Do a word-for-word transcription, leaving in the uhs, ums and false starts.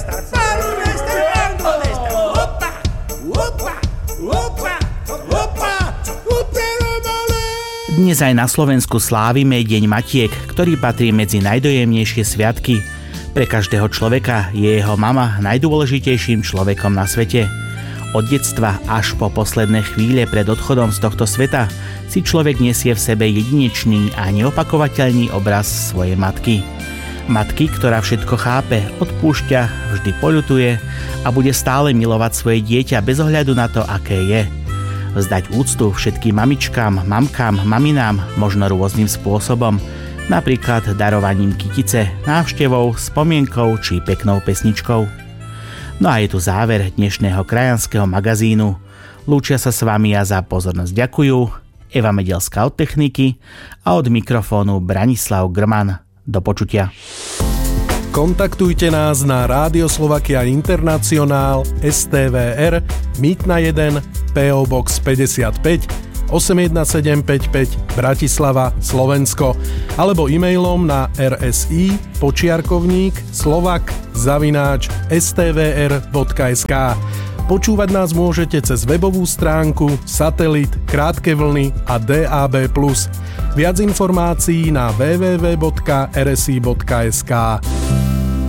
está? ¿Dónde está? ¿Dónde está? Opa, opa, opa, opa, Dnes aj na Slovensku slávime Deň Matiek, ktorý patrí medzi najdojemnejšie sviatky. Pre každého človeka je jeho mama najdôležitejším človekom na svete. Od detstva až po posledné chvíle pred odchodom z tohto sveta si človek nesie v sebe jedinečný a neopakovateľný obraz svojej matky. Matky, ktorá všetko chápe, odpúšťa, vždy poľutuje a bude stále milovať svoje dieťa bez ohľadu na to, aké je. Vzdať úctu všetkým mamičkám, mamkám, maminám možno rôznym spôsobom, napríklad darovaním kytice, návštevou, spomienkou či peknou pesničkou. No a je tu záver dnešného krajanského magazínu. Lúčia sa s vami a za pozornosť ďakujú Eva Medelská od techniky a od mikrofónu Branislav Grman. Do počutia. Kontaktujte nás na Rádio Slovakia Internacionál es té vé er Mýtna jeden pé ó Box päťdesiatpäť osem jedna sedem päť päť Bratislava, Slovensko alebo e-mailom na rsi počiarkovník slovak zavináč es té vé er bodka es ká. Počúvať nás môžete cez webovú stránku, satelit, krátke vlny a dé á bé plus. Viac informácií na w w w bodka r s i bodka es ká.